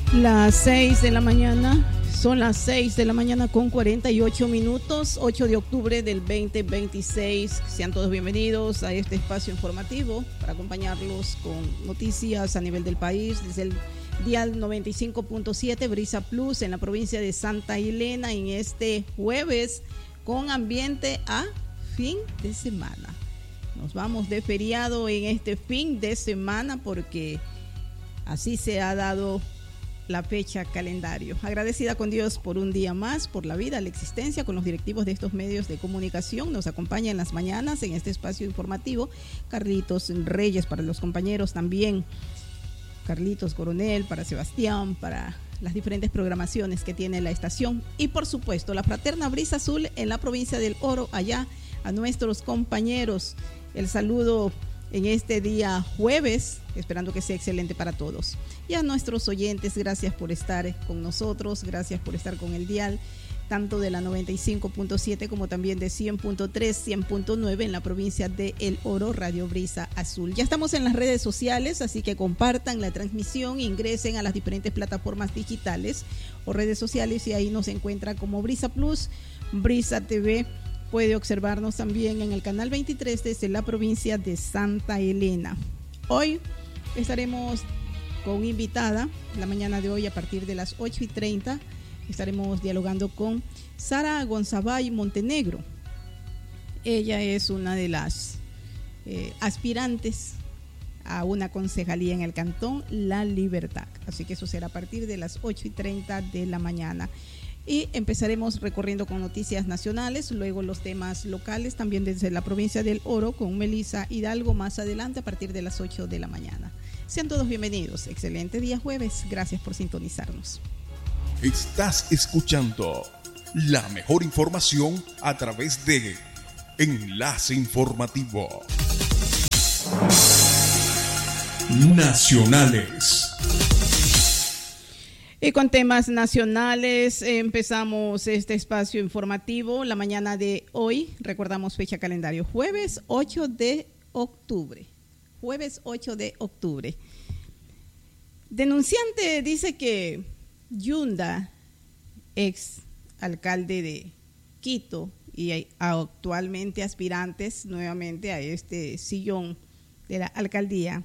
Las 6 de la mañana, son las 6 de la mañana con 48 minutos, 8 de octubre del 2026. Sean todos bienvenidos a este espacio informativo para acompañarlos con noticias a nivel del país desde el dial 95.7 Brisa Plus en la provincia de Santa Elena en este jueves con ambiente a fin de semana. Nos vamos de feriado en este fin de semana porque así se ha dado la fecha calendario. Agradecida con Dios por un día más, por la vida, la existencia, con los directivos de estos medios de comunicación. Nos acompaña en las mañanas en este espacio informativo Carlitos Reyes, para los compañeros también Carlitos Coronel, para Sebastián, para las diferentes programaciones que tiene la estación y por supuesto la fraterna Brisa Azul en la provincia del Oro, allá a nuestros compañeros. El saludo en este día jueves, esperando que sea excelente para todos. Y a nuestros oyentes, gracias por estar con nosotros, gracias por estar con el dial, tanto de la 95.7 como también de 100.3, 100.9 en la provincia de El Oro, Radio Brisa Azul. Ya estamos en las redes sociales, así que compartan la transmisión, ingresen a las diferentes plataformas digitales o redes sociales y ahí nos encuentra como Brisa Plus, Brisa TV. Puede observarnos también en el canal 23 desde la provincia de Santa Elena. Hoy estaremos con invitada, la mañana de hoy a partir de las 8:30, estaremos dialogando con Sara Gonzabay Montenegro. Ella es una de las aspirantes a una concejalía en el cantón La Libertad. Así que eso será a partir de las 8:30 de la mañana. Y empezaremos recorriendo con noticias nacionales, luego los temas locales, también desde la provincia del Oro, con Melissa Hidalgo más adelante a partir de las 8 de la mañana. Sean todos bienvenidos. Excelente día jueves. Gracias por sintonizarnos. Estás escuchando la mejor información a través de Enlace Informativo. Nacionales. Y con temas nacionales empezamos este espacio informativo la mañana de hoy. Recordamos fecha calendario, jueves 8 de octubre. Jueves 8 de octubre. Denunciante dice que Yunda, ex alcalde de Quito y actualmente aspirantes nuevamente a este sillón de la alcaldía,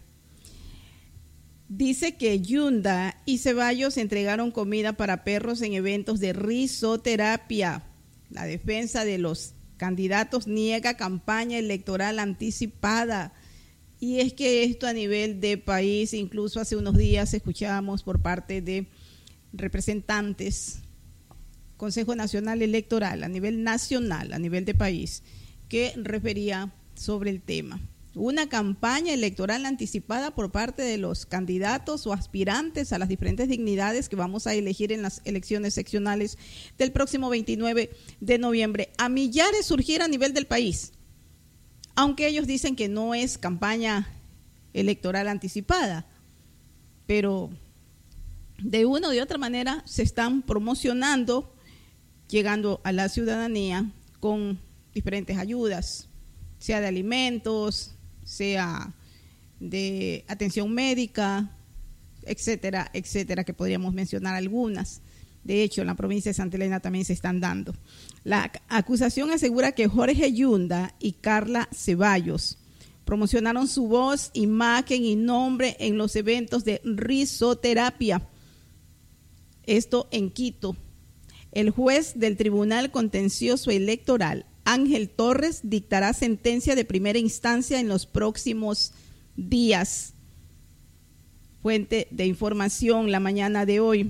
dice que Yunda y Ceballos entregaron comida para perros en eventos de risoterapia. La defensa de los candidatos niega campaña electoral anticipada. Y es que esto a nivel de país, incluso hace unos días escuchábamos por parte de representantes, Consejo Nacional Electoral, a nivel nacional, a nivel de país, que refería sobre el tema. Una campaña electoral anticipada por parte de los candidatos o aspirantes a las diferentes dignidades que vamos a elegir en las elecciones seccionales del próximo 29 de noviembre. A millares surgir a nivel del país, aunque ellos dicen que no es campaña electoral anticipada, pero de una o de otra manera se están promocionando, llegando a la ciudadanía con diferentes ayudas, sea de alimentos, sea de atención médica, etcétera, etcétera, que podríamos mencionar algunas. De hecho, en la provincia de Santa Elena también se están dando. La acusación asegura que Jorge Yunda y Carla Ceballos promocionaron su voz, imagen y nombre en los eventos de risoterapia. Esto en Quito. El juez del Tribunal Contencioso Electoral, Ángel Torres, dictará sentencia de primera instancia en los próximos días. Fuente de información la mañana de hoy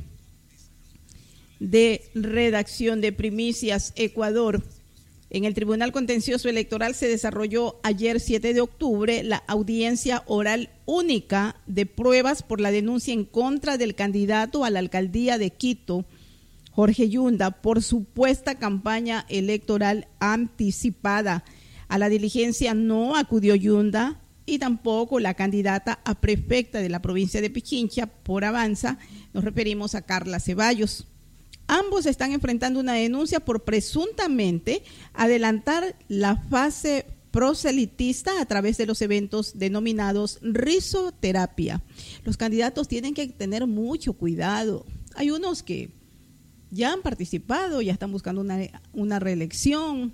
de redacción de Primicias Ecuador. En el Tribunal Contencioso Electoral se desarrolló ayer 7 de octubre la audiencia oral única de pruebas por la denuncia en contra del candidato a la alcaldía de Quito, Jorge Yunda, por supuesta campaña electoral anticipada. A la diligencia no acudió Yunda y tampoco la candidata a prefecta de la provincia de Pichincha por Avanza, nos referimos a Carla Ceballos. Ambos están enfrentando una denuncia por presuntamente adelantar la fase proselitista a través de los eventos denominados risoterapia. Los candidatos tienen que tener mucho cuidado. Hay unos que ya han participado, ya están buscando una reelección,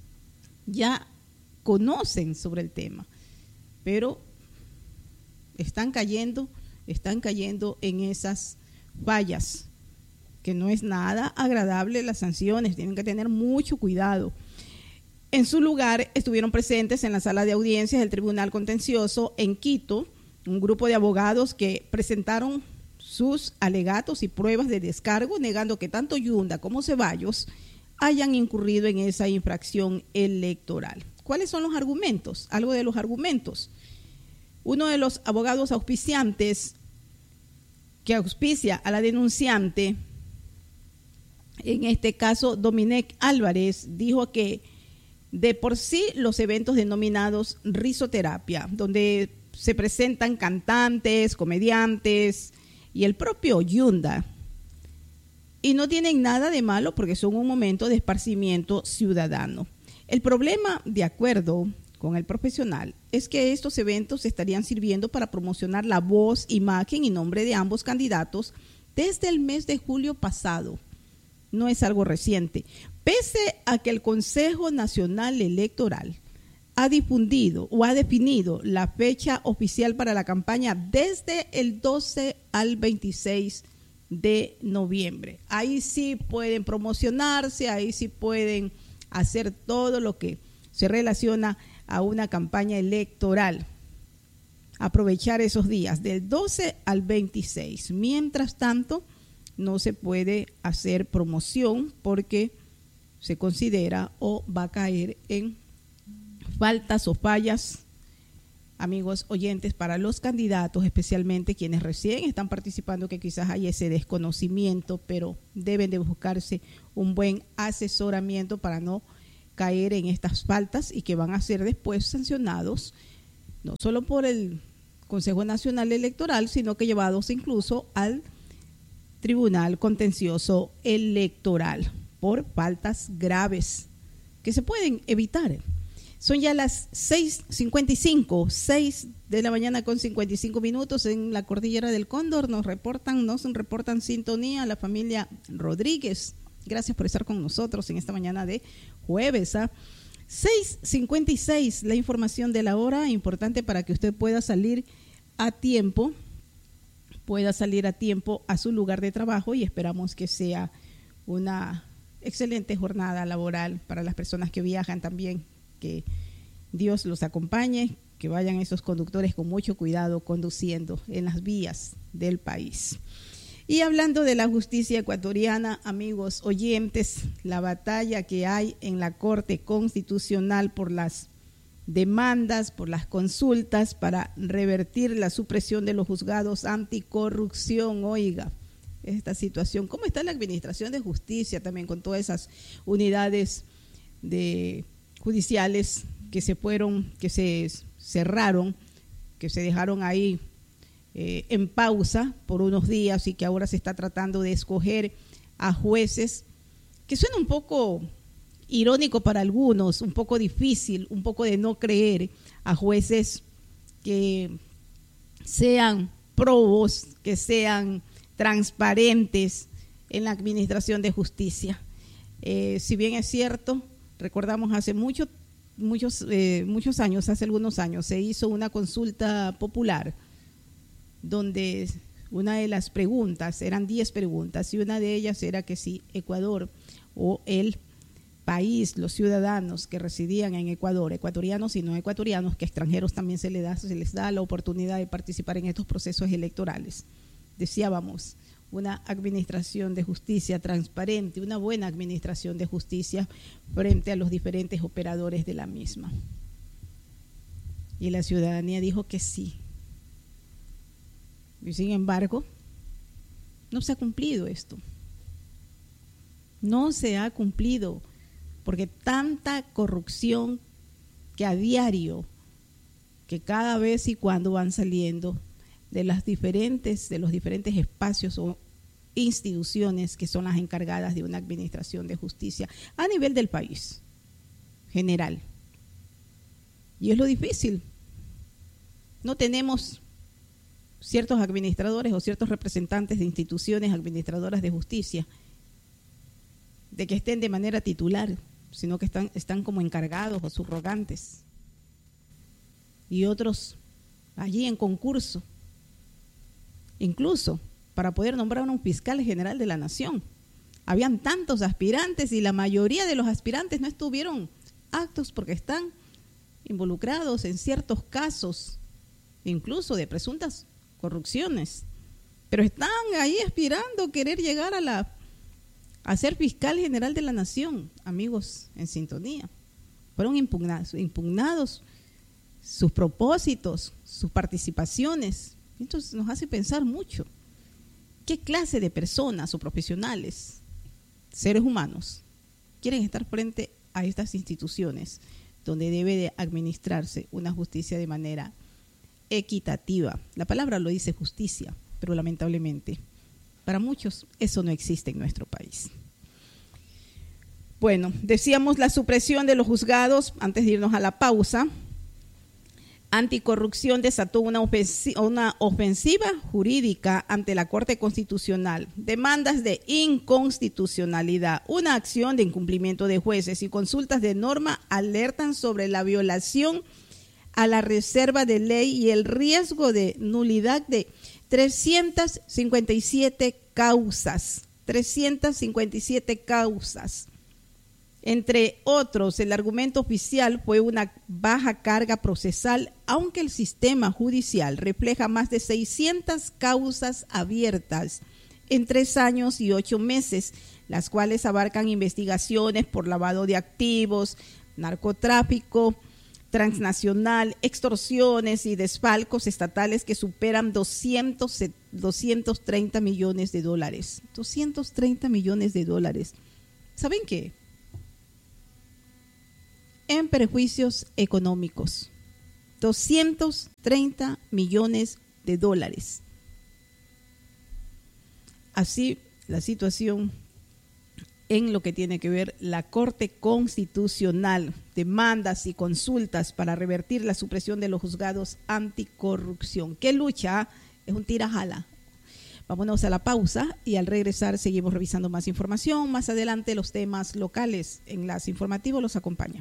ya conocen sobre el tema, pero están cayendo en esas fallas, que no es nada agradable las sanciones, tienen que tener mucho cuidado. En su lugar estuvieron presentes en la sala de audiencias del Tribunal Contencioso en Quito un grupo de abogados que presentaron sus alegatos y pruebas de descargo, negando que tanto Yunda como Ceballos hayan incurrido en esa infracción electoral. ¿Cuáles son los argumentos? Algo de los argumentos. Uno de los abogados auspiciantes que auspicia a la denunciante, en este caso Dominec Álvarez, dijo que de por sí los eventos denominados risoterapia, donde se presentan cantantes, comediantes y el propio Yunda, y no tienen nada de malo porque son un momento de esparcimiento ciudadano. El problema, de acuerdo con el profesional, es que estos eventos estarían sirviendo para promocionar la voz, imagen y nombre de ambos candidatos desde el mes de julio pasado. No es algo reciente. Pese a que el Consejo Nacional Electoral ha difundido o ha definido la fecha oficial para la campaña desde el 12 al 26 de noviembre. Ahí sí pueden promocionarse, ahí sí pueden hacer todo lo que se relaciona a una campaña electoral. Aprovechar esos días del 12 al 26. Mientras tanto, no se puede hacer promoción porque se considera o va a caer en faltas o fallas, amigos oyentes, para los candidatos, especialmente quienes recién están participando, que quizás hay ese desconocimiento, pero deben de buscarse un buen asesoramiento para no caer en estas faltas y que van a ser después sancionados, no solo por el Consejo Nacional Electoral, sino que llevados incluso al Tribunal Contencioso Electoral por faltas graves que se pueden evitar. Son ya las 6:55, 6 de la mañana con 55 minutos en la Cordillera del Cóndor. Nos reportan sintonía la familia Rodríguez. Gracias por estar con nosotros en esta mañana de jueves. 6:56, la información de la hora, importante para que usted pueda salir a tiempo a su lugar de trabajo, y esperamos que sea una excelente jornada laboral para las personas que viajan también. Que Dios los acompañe, que vayan esos conductores con mucho cuidado conduciendo en las vías del país. Y hablando de la justicia ecuatoriana, amigos oyentes, la batalla que hay en la Corte Constitucional por las demandas, por las consultas para revertir la supresión de los juzgados anticorrupción. Oiga, esta situación, ¿cómo está la administración de justicia también con todas esas unidades judiciales que se cerraron, que se dejaron ahí en pausa por unos días, y que ahora se está tratando de escoger a jueces, que suena un poco irónico para algunos, un poco difícil, un poco de no creer, a jueces que sean probos, que sean transparentes en la administración de justicia. Si bien es cierto, recordamos hace muchos años, hace algunos años, se hizo una consulta popular donde una de las preguntas, eran 10 preguntas, y una de ellas era que si Ecuador o el país, los ciudadanos que residían en Ecuador, ecuatorianos y no ecuatorianos, que a extranjeros también se les da la oportunidad de participar en estos procesos electorales. Deseábamos una administración de justicia transparente, una buena administración de justicia frente a los diferentes operadores de la misma. Y la ciudadanía dijo que sí. Y sin embargo, no se ha cumplido esto. No se ha cumplido, porque tanta corrupción que a diario, que cada vez y cuando van saliendo de los diferentes espacios o instituciones que son las encargadas de una administración de justicia a nivel del país general. Y es lo difícil. No tenemos ciertos administradores o ciertos representantes de instituciones administradoras de justicia de que estén de manera titular, sino que están como encargados o subrogantes. Y otros allí en concurso, incluso para poder nombrar a un fiscal general de la nación. Habían tantos aspirantes y la mayoría de los aspirantes no estuvieron aptos porque están involucrados en ciertos casos, incluso de presuntas corrupciones, pero están ahí aspirando a querer llegar a ser fiscal general de la nación. Amigos en sintonía, fueron impugnados sus propósitos, sus participaciones. Entonces nos hace pensar mucho qué clase de personas o profesionales, seres humanos, quieren estar frente a estas instituciones donde debe de administrarse una justicia de manera equitativa. La palabra lo dice justicia, pero lamentablemente para muchos eso no existe en nuestro país. Bueno, decíamos la supresión de los juzgados antes de irnos a la pausa. Anticorrupción desató una ofensiva jurídica ante la Corte Constitucional, demandas de inconstitucionalidad, una acción de incumplimiento de jueces y consultas de norma alertan sobre la violación a la reserva de ley y el riesgo de nulidad de 357 causas. Entre otros, el argumento oficial fue una baja carga procesal, aunque el sistema judicial refleja más de 600 causas abiertas en 3 años y 8 meses, las cuales abarcan investigaciones por lavado de activos, narcotráfico transnacional, extorsiones y desfalcos estatales que superan 230 millones de dólares. 230 millones de dólares. ¿Saben qué? En perjuicios económicos, 230 millones de dólares. Así la situación en lo que tiene que ver la Corte Constitucional, demandas y consultas para revertir la supresión de los juzgados anticorrupción. ¿Qué lucha? Es un tira-jala. Vámonos a la pausa y al regresar seguimos revisando más información. Más adelante los temas locales. Enlace Informativo los acompaña.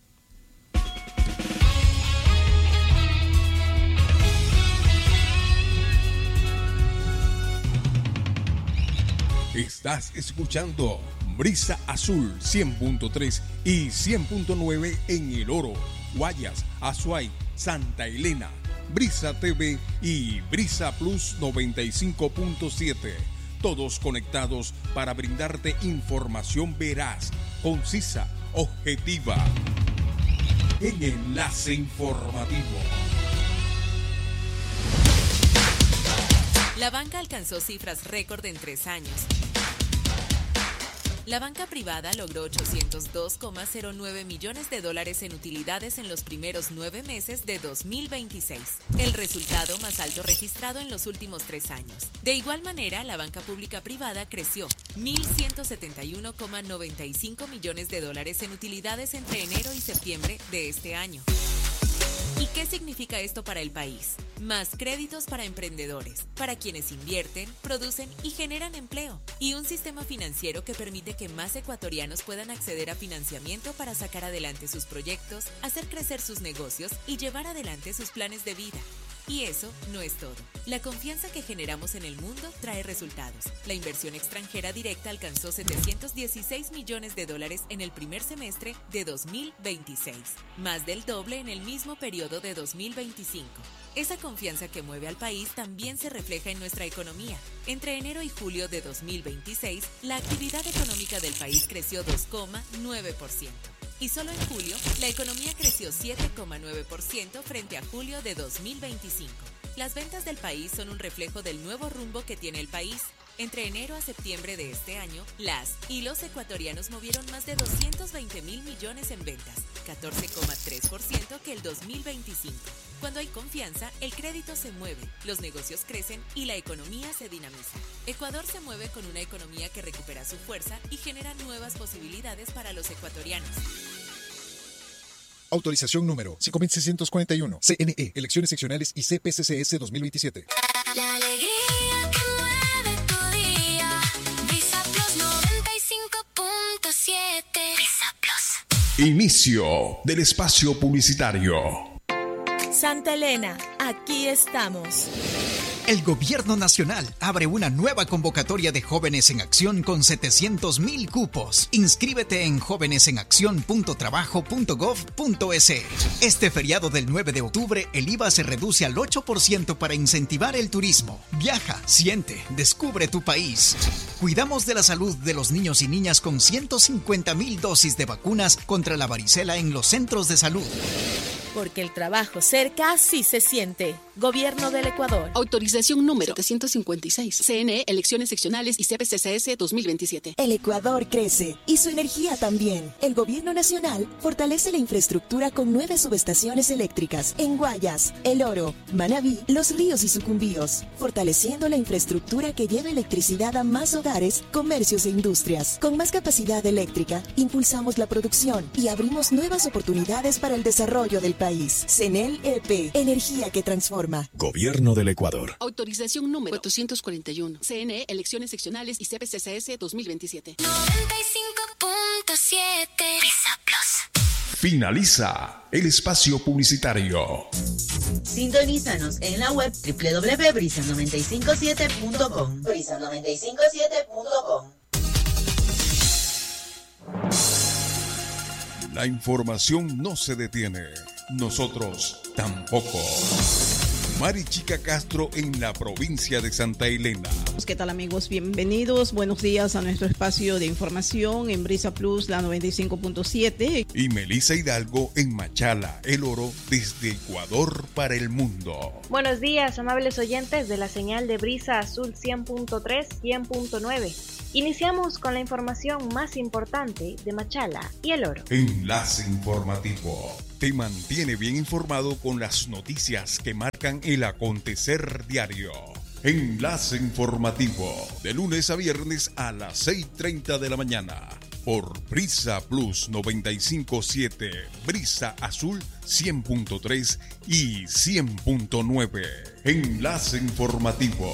Estás escuchando Brisa Azul 100.3 y 100.9 en El Oro, Guayas, Azuay, Santa Elena, Brisa TV y Brisa Plus 95.7. Todos conectados para brindarte información veraz, concisa, objetiva. En Enlace Informativo. La banca alcanzó cifras récord en 3 años. La banca privada logró 802,09 millones de dólares en utilidades en los primeros 9 meses de 2026, el resultado más alto registrado en los últimos 3 años. De igual manera, la banca pública privada creció 1.171,95 millones de dólares en utilidades entre enero y septiembre de este año. ¿Y qué significa esto para el país? Más créditos para emprendedores, para quienes invierten, producen y generan empleo. Y un sistema financiero que permite que más ecuatorianos puedan acceder a financiamiento para sacar adelante sus proyectos, hacer crecer sus negocios y llevar adelante sus planes de vida. Y eso no es todo. La confianza que generamos en el mundo trae resultados. La inversión extranjera directa alcanzó 716 millones de dólares en el primer semestre de 2026, más del doble en el mismo periodo de 2025. Esa confianza que mueve al país también se refleja en nuestra economía. Entre enero y julio de 2026, la actividad económica del país creció 2,9%. Y solo en julio, la economía creció 7,9% frente a julio de 2025. Las ventas del país son un reflejo del nuevo rumbo que tiene el país. Entre enero a septiembre de este año, las y los ecuatorianos movieron más de 220,000 millones en ventas, 14,3% que el 2025. Cuando hay confianza, el crédito se mueve, los negocios crecen y la economía se dinamiza. Ecuador se mueve con una economía que recupera su fuerza y genera nuevas posibilidades para los ecuatorianos. Autorización número 5641. CNE, Elecciones Seccionales y CPCCS 2027. La alegría que mueve tu día. Brisa Plus 95.7. Brisa Plus. Inicio del espacio publicitario. Santa Elena, aquí estamos. El Gobierno Nacional abre una nueva convocatoria de Jóvenes en Acción con 700,000 cupos. Inscríbete en jovenesenaccion.trabajo.gov.es. Este feriado del 9 de octubre, el IVA se reduce al 8% para incentivar el turismo. Viaja, siente, descubre tu país. Cuidamos de la salud de los niños y niñas con 150,000 dosis de vacunas contra la varicela en los centros de salud. Porque el trabajo cerca sí se siente. Gobierno del Ecuador. Autorización número 756. CNE, Elecciones Seccionales y CPCCS 2027. El Ecuador crece y su energía también. El Gobierno Nacional fortalece la infraestructura con 9 subestaciones eléctricas en Guayas, El Oro, Manabí, Los Ríos y Sucumbíos, fortaleciendo la infraestructura que lleva electricidad a más hogares, comercios e industrias. Con más capacidad eléctrica, impulsamos la producción y abrimos nuevas oportunidades para el desarrollo del país. CENEL EP, energía que transforma. Gobierno del Ecuador. Autorización número 441. CNE, Elecciones Seccionales y CPCCS 2027. 95.7. Brisa Plus. Finaliza el espacio publicitario. Sintonízanos en la web www.brisa957.com. Brisa957.com. La información no se detiene. Nosotros tampoco. Marichica Castro en la provincia de Santa Elena. ¿Qué tal, amigos? Bienvenidos. Buenos días a nuestro espacio de información en Brisa Plus, la 95.7. Y Melissa Hidalgo en Machala, El Oro, desde Ecuador para el mundo. Buenos días, amables oyentes de la señal de Brisa Azul 100.3, 100.9. Iniciamos con la información más importante de Machala y El Oro. Enlace informativo. Te mantiene bien informado con las noticias que marcan el acontecer diario. Enlace informativo. De lunes a viernes a las 6:30 de la mañana. Por Brisa Plus 95.7, Brisa Azul 100.3 y 100.9. Enlace informativo.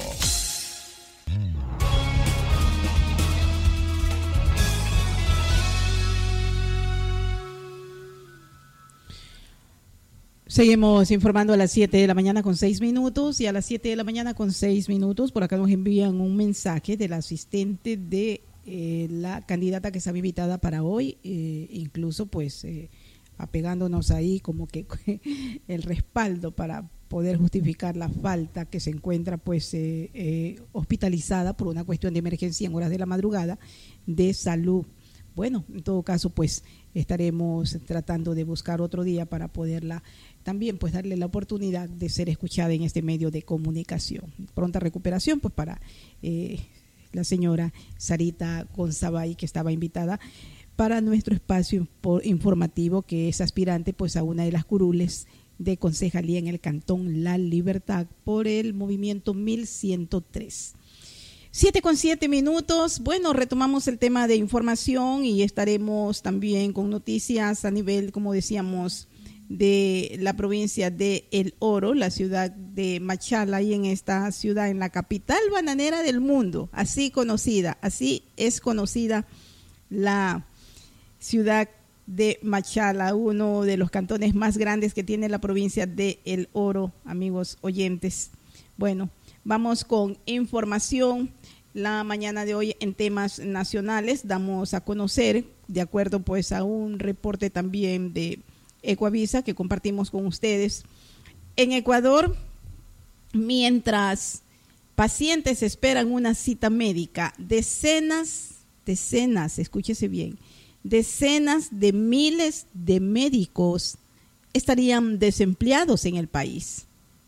Seguimos informando a las 7 de la mañana con 6 minutos y a las 7 de la mañana con 6 minutos. Por acá nos envían un mensaje del asistente de la candidata que está invitada para hoy, incluso pues apegándonos ahí como que el respaldo para poder justificar la falta que se encuentra pues hospitalizada por una cuestión de emergencia en horas de la madrugada de salud. Bueno, en todo caso pues estaremos tratando de buscar otro día para poderla también pues darle la oportunidad de ser escuchada en este medio de comunicación. Pronta recuperación pues para la señora Sarita Gonzabay, que estaba invitada para nuestro espacio informativo, que es aspirante pues a una de las curules de concejalía en el Cantón La Libertad por el movimiento 1103. 7:07 minutos. Bueno, retomamos el tema de información y estaremos también con noticias a nivel, como decíamos, de la provincia de El Oro, la ciudad de Machala, y en esta ciudad, en la capital bananera del mundo, así es conocida la ciudad de Machala, uno de los cantones más grandes que tiene la provincia de El Oro, amigos oyentes. Bueno, vamos con información. La mañana de hoy en temas nacionales damos a conocer, de acuerdo pues a un reporte también de Ecuavisa que compartimos con ustedes, en Ecuador, mientras pacientes esperan una cita médica, decenas, escúchese bien, decenas de miles de médicos estarían desempleados en el país.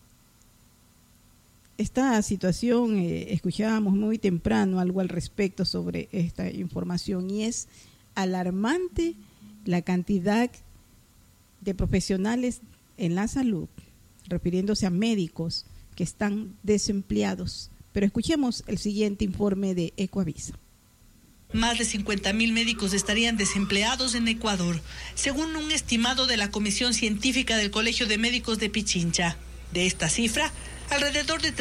Esta situación, escuchábamos muy temprano algo al respecto sobre esta información y es alarmante la cantidad de profesionales en la salud, refiriéndose a médicos que están desempleados. Pero escuchemos el siguiente informe de Ecuavisa. Más de 50,000 médicos estarían desempleados en Ecuador, según un estimado de la Comisión Científica del Colegio de Médicos de Pichincha. De esta cifra, alrededor de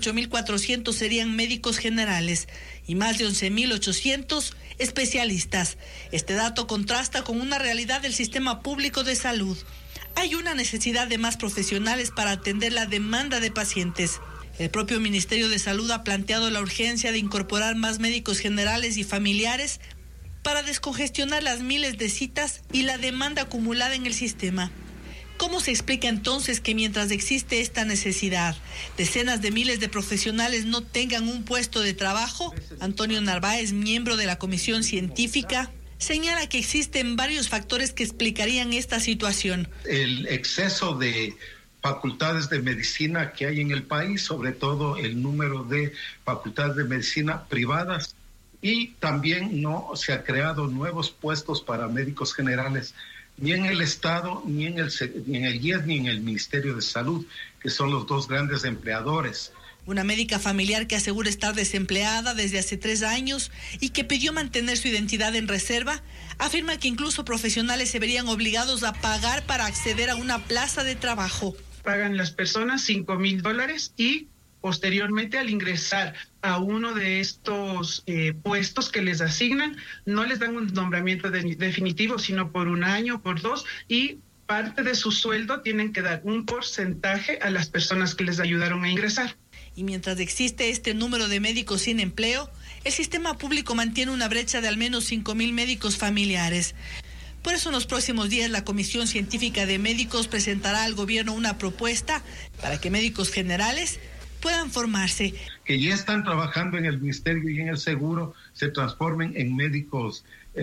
38.400 serían médicos generales y más de 11.800 especialistas. Este dato contrasta con una realidad del sistema público de salud. Hay una necesidad de más profesionales para atender la demanda de pacientes. El propio Ministerio de Salud ha planteado la urgencia de incorporar más médicos generales y familiares para descongestionar las miles de citas y la demanda acumulada en el sistema. ¿Cómo se explica entonces que mientras existe esta necesidad, decenas de miles de profesionales no tengan un puesto de trabajo? Antonio Narváez, miembro de la Comisión Científica, señala que existen varios factores que explicarían esta situación. El exceso de facultades de medicina que hay en el país, sobre todo el número de facultades de medicina privadas, y también no se ha creado nuevos puestos para médicos generales ni en el Estado, ni en el IES, ni en el Ministerio de Salud, que son los dos grandes empleadores. Una médica familiar que asegura estar desempleada desde hace 3 años y que pidió mantener su identidad en reserva, afirma que incluso profesionales se verían obligados a pagar para acceder a una plaza de trabajo. Pagan las personas $5,000 y posteriormente al ingresar a uno de estos puestos que les asignan, no les dan un nombramiento definitivo, sino por 1 año, por 2, y parte de su sueldo tienen que dar un porcentaje a las personas que les ayudaron a ingresar. Y mientras existe este número de médicos sin empleo, el sistema público mantiene una brecha de al menos 5,000 médicos familiares. Por eso en los próximos días la Comisión Científica de Médicos presentará al gobierno una propuesta para que médicos generales puedan formarse. Que ya están trabajando en el Ministerio y en el Seguro se transformen en médicos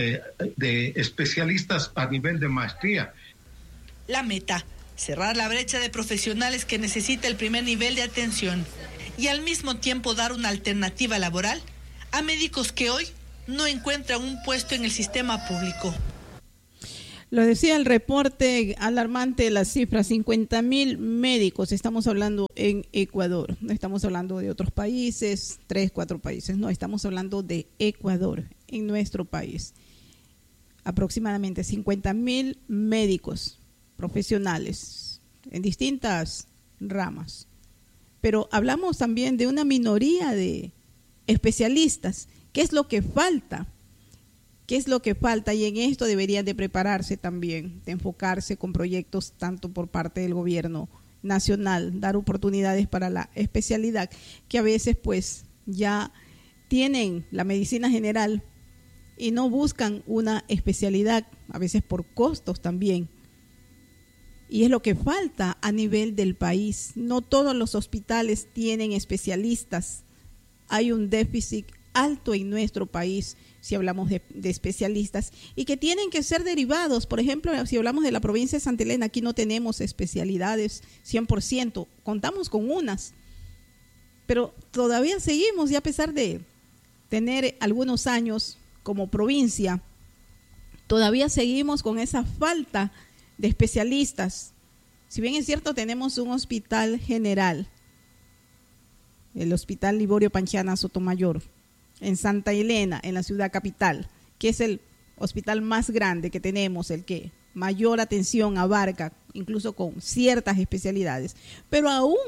de especialistas a nivel de maestría. La meta, cerrar la brecha de profesionales que necesita el primer nivel de atención y al mismo tiempo dar una alternativa laboral a médicos que hoy no encuentran un puesto en el sistema público. Lo decía el reporte alarmante, las cifras, 50,000 médicos, estamos hablando en Ecuador, no estamos hablando de otros países, 3, 4 países, no, estamos hablando de Ecuador, en nuestro país. Aproximadamente 50,000 médicos profesionales en distintas ramas, pero hablamos también de una minoría de especialistas. ¿Qué es lo que falta? ¿Qué es lo que falta? Y en esto deberían de prepararse también, de enfocarse con proyectos tanto por parte del gobierno nacional, dar oportunidades para la especialidad, que a veces pues ya tienen la medicina general y no buscan una especialidad, a veces por costos también. Y es lo que falta a nivel del país. No todos los hospitales tienen especialistas. Hay un déficit alto en nuestro país si hablamos de especialistas y que tienen que ser derivados. Por ejemplo, si hablamos de la provincia de Santa Elena, aquí no tenemos especialidades 100%, contamos con unas, pero todavía seguimos, y a pesar de tener algunos años como provincia, todavía seguimos con esa falta de especialistas. Si bien es cierto, tenemos un hospital general, el Hospital Liborio Panchana Sotomayor, en Santa Elena, en la ciudad capital, que es el hospital más grande que tenemos, el que mayor atención abarca, incluso con ciertas especialidades, pero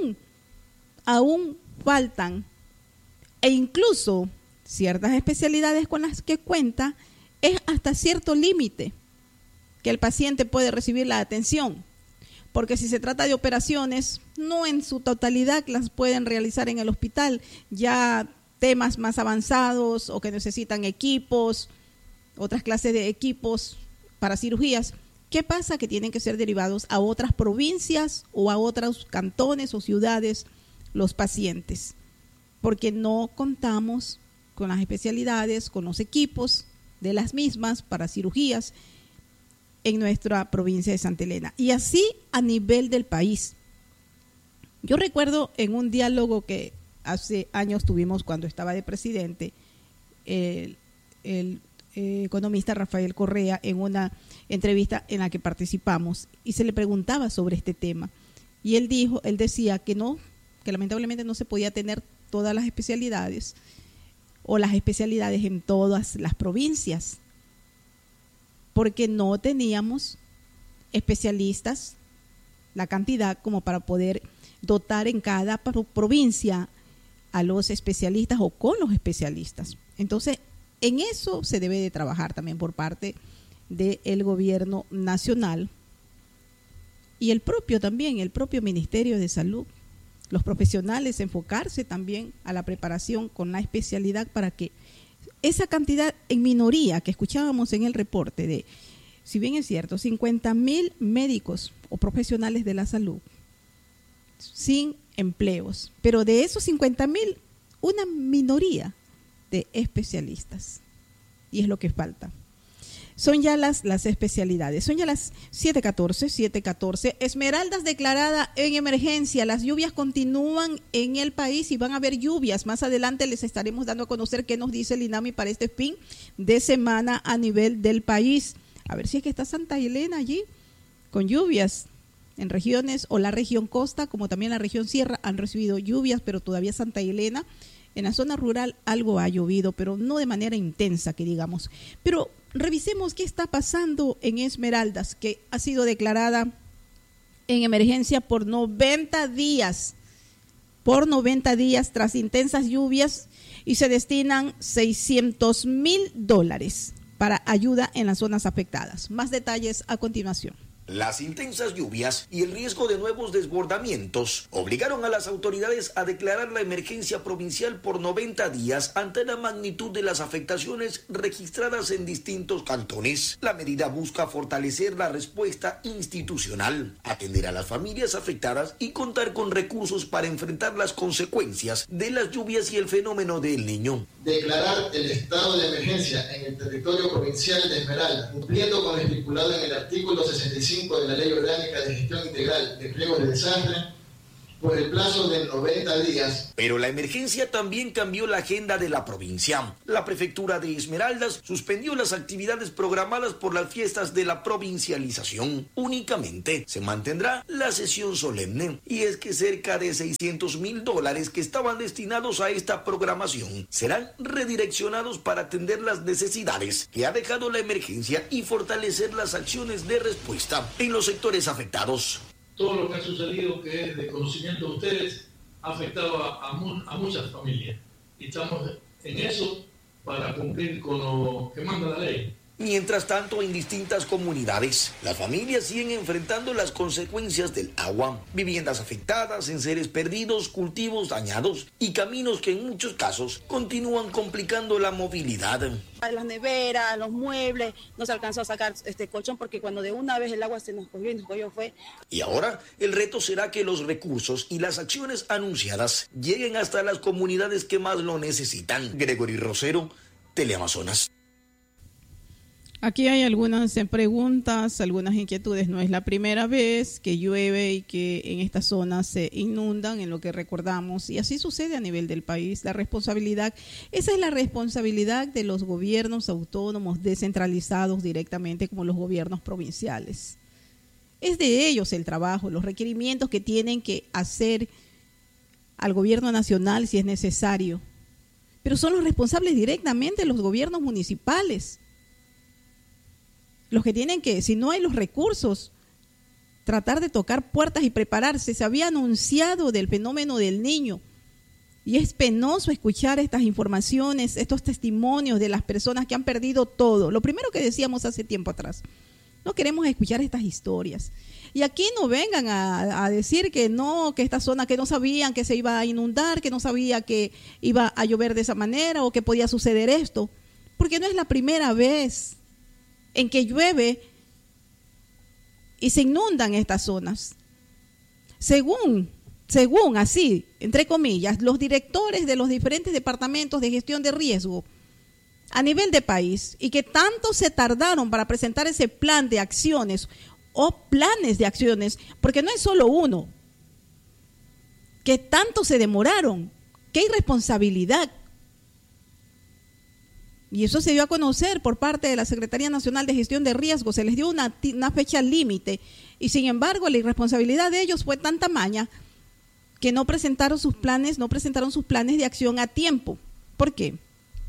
aún faltan, e incluso ciertas especialidades con las que cuenta, es hasta cierto límite que el paciente puede recibir la atención, porque si se trata de operaciones, no en su totalidad las pueden realizar en el hospital, ya temas más avanzados o que necesitan equipos, otras clases de equipos para cirugías. ¿Qué pasa? Que tienen que ser derivados a otras provincias o a otros cantones o ciudades los pacientes, porque no contamos con las especialidades, con los equipos de las mismas para cirugías en nuestra provincia de Santa Elena. Y así a nivel del país. Yo recuerdo en un diálogo que hace años tuvimos cuando estaba de presidente, el economista Rafael Correa, en una entrevista en la que participamos, y se le preguntaba sobre este tema. Y él decía que lamentablemente no se podía tener todas las especialidades, o las especialidades en todas las provincias, porque no teníamos especialistas, la cantidad como para poder dotar en cada provincia a los especialistas o con los especialistas. Entonces, en eso se debe de trabajar también por parte del gobierno nacional y el propio Ministerio de Salud, los profesionales enfocarse también a la preparación con la especialidad para que esa cantidad en minoría que escuchábamos en el reporte de, si bien es cierto, 50,000 médicos o profesionales de la salud sin empleos, pero de esos 50,000, una minoría de especialistas, y es lo que falta. Son ya las especialidades, son ya las 7:14. Esmeraldas declarada en emergencia. Las lluvias continúan en el país y van a haber lluvias. Más adelante les estaremos dando a conocer qué nos dice el INAMI para este fin de semana a nivel del país. A ver si es que está Santa Elena allí con lluvias en regiones, o la región costa, como también la región sierra, han recibido lluvias, pero todavía Santa Elena, en la zona rural algo ha llovido, pero no de manera intensa, que digamos. Pero revisemos qué está pasando en Esmeraldas, que ha sido declarada en emergencia por 90 días. Por 90 días tras intensas lluvias, y se destinan $600,000 para ayuda en las zonas afectadas. Más detalles a continuación. Las intensas lluvias y el riesgo de nuevos desbordamientos obligaron a las autoridades a declarar la emergencia provincial por 90 días ante la magnitud de las afectaciones registradas en distintos cantones. La medida busca fortalecer la respuesta institucional, atender a las familias afectadas y contar con recursos para enfrentar las consecuencias de las lluvias y el fenómeno del Niño. Declarar el estado de emergencia en el territorio provincial de Esmeraldas, cumpliendo con lo estipulado en el artículo 65 de la Ley Orgánica de Gestión Integral de Pliegos de Desastre, por el plazo de 90 días. Pero la emergencia también cambió la agenda de la provincia. La prefectura de Esmeraldas suspendió las actividades programadas por las fiestas de la provincialización. Únicamente se mantendrá la sesión solemne. Y es que cerca de $600,000 que estaban destinados a esta programación serán redireccionados para atender las necesidades que ha dejado la emergencia y fortalecer las acciones de respuesta en los sectores afectados. Todo lo que ha sucedido, que es de conocimiento de ustedes, ha afectado a muchas familias. Y estamos en eso para cumplir con lo que manda la ley. Mientras tanto, en distintas comunidades, las familias siguen enfrentando las consecuencias del agua. Viviendas afectadas, enseres perdidos, cultivos dañados y caminos que en muchos casos continúan complicando la movilidad. Las neveras, los muebles, no se alcanzó a sacar este colchón porque cuando de una vez el agua se nos cogió fue. Y ahora el reto será que los recursos y las acciones anunciadas lleguen hasta las comunidades que más lo necesitan. Gregory Rosero, Teleamazonas. Aquí hay algunas preguntas, algunas inquietudes. No es la primera vez que llueve y que en estas zonas se inundan, en lo que recordamos, y así sucede a nivel del país. La responsabilidad, esa es la responsabilidad de los gobiernos autónomos descentralizados directamente, como los gobiernos provinciales. Es de ellos el trabajo, los requerimientos que tienen que hacer al gobierno nacional si es necesario. Pero son los responsables directamente los gobiernos municipales. Los que tienen que, si no hay los recursos, tratar de tocar puertas y prepararse. Se había anunciado del fenómeno del Niño y es penoso escuchar estas informaciones, estos testimonios de las personas que han perdido todo. Lo primero que decíamos hace tiempo atrás, no queremos escuchar estas historias. Y aquí no vengan a decir que no, que esta zona, que no sabían que se iba a inundar, que no sabía que iba a llover de esa manera o que podía suceder esto, porque no es la primera vez en que llueve y se inundan estas zonas. Según así, entre comillas, los directores de los diferentes departamentos de gestión de riesgo a nivel de país, y que tanto se tardaron para presentar ese plan de acciones o planes de acciones, porque no es solo uno, que tanto se demoraron, qué irresponsabilidad. Y eso se dio a conocer por parte de la Secretaría Nacional de Gestión de Riesgo. Se les dio una fecha límite y sin embargo la irresponsabilidad de ellos fue tan tamaña que no presentaron sus planes de acción a tiempo. ¿Por qué?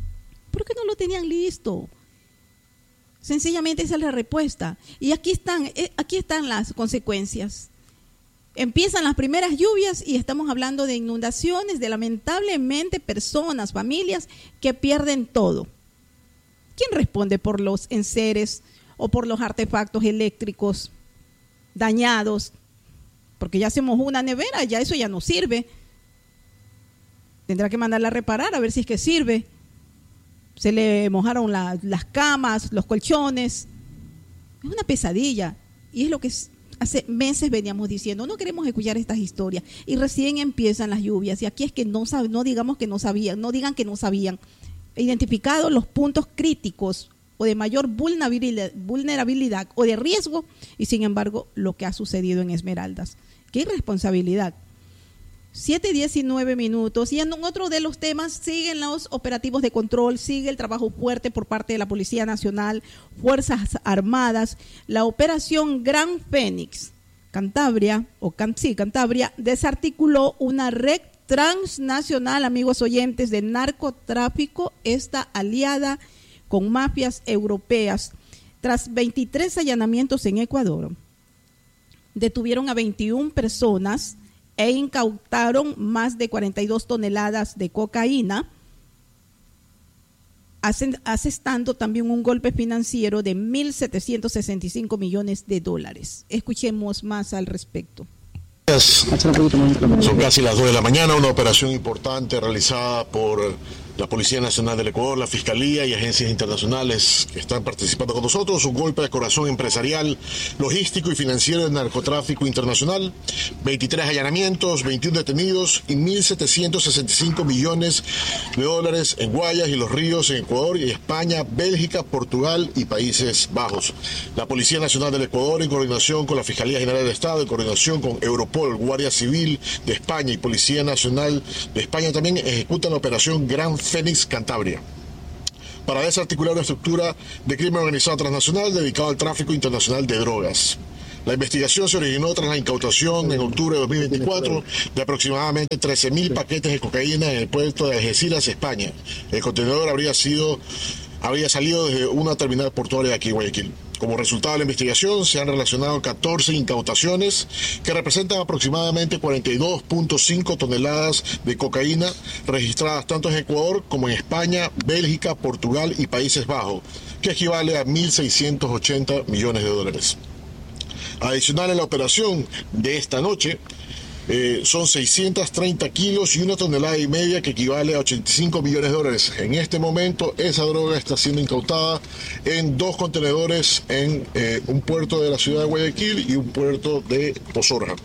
lo tenían listo. Sencillamente esa es la respuesta. Y aquí están las consecuencias. Empiezan las primeras lluvias y estamos hablando de inundaciones, de lamentablemente personas, familias que pierden todo. ¿Quién responde por los enseres o por los artefactos eléctricos dañados? Porque ya hacemos una nevera, ya eso ya no sirve. Tendrá que mandarla a reparar a ver si es que sirve. Se le mojaron las camas, los colchones. Es una pesadilla. Y es lo que hace meses veníamos diciendo. No queremos escuchar estas historias. Y recién empiezan las lluvias. Y aquí es que no digamos que no sabían, no digan que no sabían. Identificados los puntos críticos o de mayor vulnerabilidad o de riesgo, y sin embargo lo que ha sucedido en Esmeraldas. ¡Qué irresponsabilidad! 7:19. Y en otro de los temas siguen los operativos de control, sigue el trabajo fuerte por parte de la Policía Nacional, Fuerzas Armadas, la operación Gran Fénix. Cantabria desarticuló una red transnacional, amigos oyentes, de narcotráfico, esta aliada con mafias europeas. Tras 23 allanamientos en Ecuador, detuvieron a 21 personas e incautaron más de 42 toneladas de cocaína, asestando también un golpe financiero de $1.765 millones. Escuchemos más al respecto. Son casi las 2 de la mañana, una operación importante realizada por la Policía Nacional del Ecuador, la Fiscalía y agencias internacionales que están participando con nosotros. Un golpe de corazón empresarial, logístico y financiero del narcotráfico internacional. 23 allanamientos, 21 detenidos y $1.765 millones en Guayas y Los Ríos en Ecuador y España, Bélgica, Portugal y Países Bajos. La Policía Nacional del Ecuador, en coordinación con la Fiscalía General del Estado, en coordinación con Europol, Guardia Civil de España y Policía Nacional de España, también ejecutan la operación Gran Fénix Cantabria para desarticular una estructura de crimen organizado transnacional dedicado al tráfico internacional de drogas. La investigación se originó tras la incautación en octubre de 2024 de aproximadamente 13.000 paquetes de cocaína en el puerto de Algeciras, España. El contenedor habría salido desde una terminal portuaria de aquí, Guayaquil. Como resultado de la investigación, se han relacionado 14 incautaciones que representan aproximadamente 42.5 toneladas de cocaína registradas tanto en Ecuador como en España, Bélgica, Portugal y Países Bajos, que equivale a $1.680 millones. Adicional a la operación de esta noche, son 630 kilos y 1,5 toneladas que equivale a $85 millones. En este momento esa droga está siendo incautada en 2 contenedores en un puerto de la ciudad de Guayaquil y un puerto de Pozorja.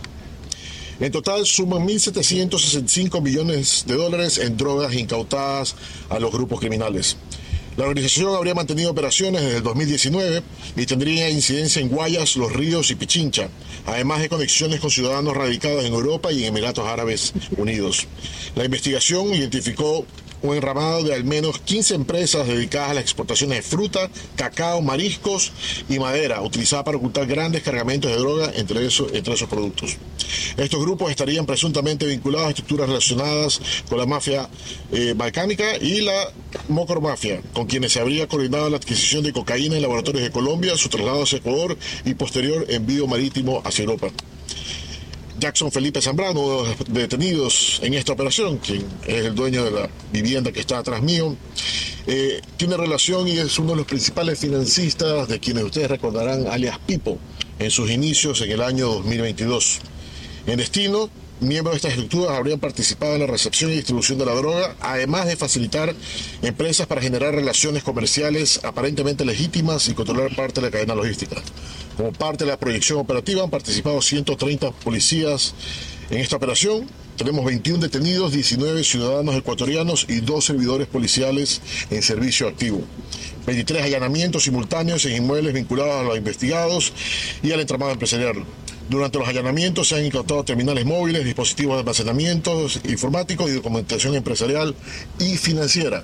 En total suman $1.765 millones en drogas incautadas a los grupos criminales. La organización habría mantenido operaciones desde el 2019 y tendría incidencia en Guayas, Los Ríos y Pichincha, además de conexiones con ciudadanos radicados en Europa y en Emiratos Árabes Unidos. La investigación identificó un entramado de al menos 15 empresas dedicadas a las exportaciones de fruta, cacao, mariscos y madera, utilizadas para ocultar grandes cargamentos de droga entre esos productos. Estos grupos estarían presuntamente vinculados a estructuras relacionadas con la mafia balcánica y la mocormafia, con quienes se habría coordinado la adquisición de cocaína en laboratorios de Colombia, su traslado hacia Ecuador y posterior envío marítimo hacia Europa. Jackson Felipe Zambrano, uno de los detenidos en esta operación, quien es el dueño de la vivienda que está atrás mío, tiene relación y es uno de los principales financistas de quienes ustedes recordarán, alias Pipo, en sus inicios en el año 2022. En destino, miembros de estas estructuras habrían participado en la recepción y distribución de la droga, además de facilitar empresas para generar relaciones comerciales aparentemente legítimas y controlar parte de la cadena logística. Como parte de la proyección operativa han participado 130 policías en esta operación. Tenemos 21 detenidos, 19 ciudadanos ecuatorianos y 2 servidores policiales en servicio activo. 23 allanamientos simultáneos en inmuebles vinculados a los investigados y al entramado empresarial. Durante los allanamientos se han incautado terminales móviles, dispositivos de almacenamiento informáticos y documentación empresarial y financiera.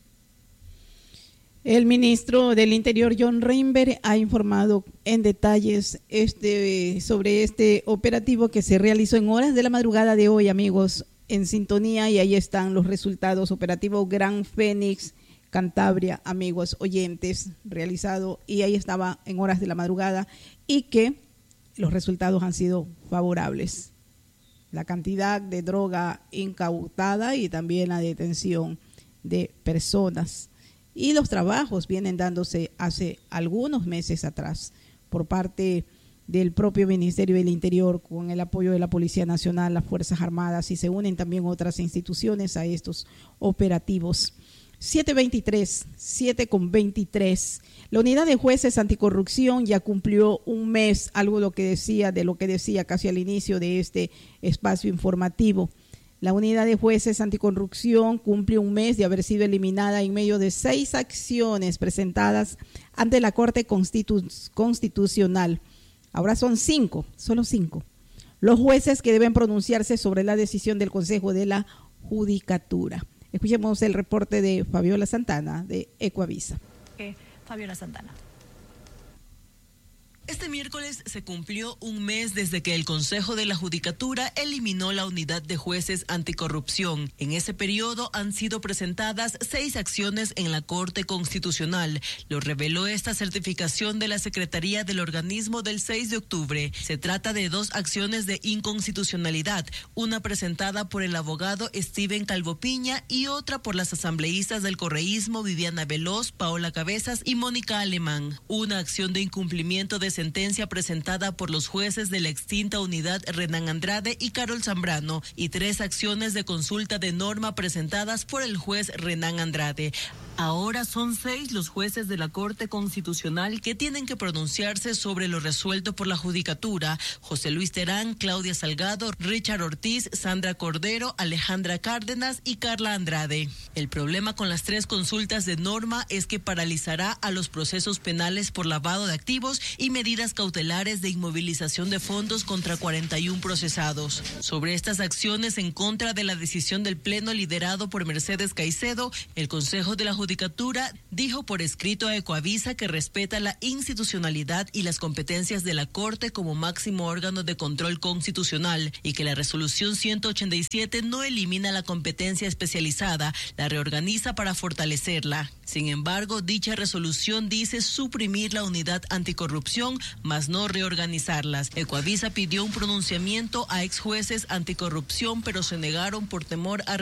El ministro del Interior, John Reinberg, ha informado en detalles sobre este operativo que se realizó en horas de la madrugada de hoy, amigos, en sintonía, y ahí están los resultados. Operativo Gran Fénix Cantabria, amigos oyentes, realizado, y ahí estaba en horas de la madrugada, y que los resultados han sido favorables. La cantidad de droga incautada y también la detención de personas. Y los trabajos vienen dándose hace algunos meses atrás por parte del propio Ministerio del Interior, con el apoyo de la Policía Nacional, las Fuerzas Armadas, y se unen también otras instituciones a estos operativos. 7:23. La unidad de jueces anticorrupción ya cumplió un mes, algo de lo que decía casi al inicio de este espacio informativo. La unidad de jueces anticorrupción cumple un mes de haber sido eliminada en medio de 6 acciones presentadas ante la Corte Constitucional. Ahora son 5, solo 5. Los jueces que deben pronunciarse sobre la decisión del Consejo de la Judicatura. Escuchemos el reporte de Fabiola Santana de Ecoavisa. Fabiola Santana. Este miércoles se cumplió un mes desde que el Consejo de la Judicatura eliminó la unidad de jueces anticorrupción. En ese periodo han sido presentadas 6 acciones en la Corte Constitucional. Lo reveló esta certificación de la Secretaría del organismo del 6 de octubre. Se trata de 2 acciones de inconstitucionalidad, una presentada por el abogado Steven Calvopiña y otra por las asambleístas del correísmo Viviana Veloz, Paola Cabezas y Mónica Alemán. Una acción de incumplimiento de sentencia presentada por los jueces de la extinta unidad Renan Andrade y Carol Zambrano, y 3 acciones de consulta de norma presentadas por el juez Renan Andrade. Ahora son 6 los jueces de la Corte Constitucional que tienen que pronunciarse sobre lo resuelto por la Judicatura: José Luis Terán, Claudia Salgado, Richard Ortiz, Sandra Cordero, Alejandra Cárdenas y Carla Andrade. El problema con las 3 consultas de norma es que paralizará a los procesos penales por lavado de activos y medidas cautelares de inmovilización de fondos contra 41 procesados. Sobre estas acciones en contra de la decisión del Pleno liderado por Mercedes Caicedo, el Consejo de la Judicatura dijo por escrito a Ecoavisa que respeta la institucionalidad y las competencias de la Corte como máximo órgano de control constitucional, y que la resolución 187 no elimina la competencia especializada, la reorganiza para fortalecerla. Sin embargo, dicha resolución dice suprimir la unidad anticorrupción, mas no reorganizarlas. Ecoavisa pidió un pronunciamiento a exjueces anticorrupción, pero se negaron por temor a